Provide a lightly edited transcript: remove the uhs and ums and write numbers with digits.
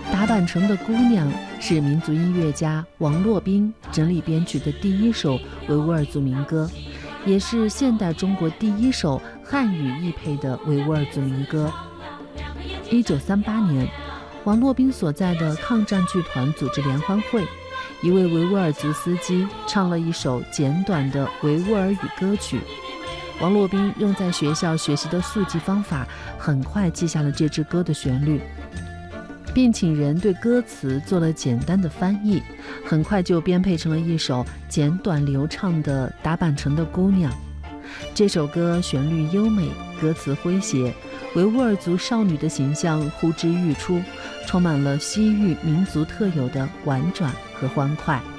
打板城的姑娘是民族音乐家王洛宾整理编曲的第一首维吾尔族民歌，也是现代中国第一首汉语译配的维吾尔族民歌。1938年，王洛宾所在的抗战剧团组织联欢会，一位维吾尔族司机唱了一首简短的维吾尔语歌曲。王洛宾用在学校学习的速记方法，很快记下了这支歌的旋律，并请人对歌词做了简单的翻译，很快就编配成了一首简短流畅的《打板城的姑娘》。这首歌旋律优美，歌词诙谐，维吾尔族少女的形象呼之欲出，充满了西域民族特有的婉转和欢快。